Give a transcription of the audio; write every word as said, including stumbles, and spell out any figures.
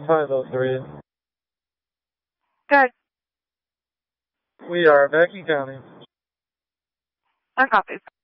five oh three. Good. We are Macon County. That copies.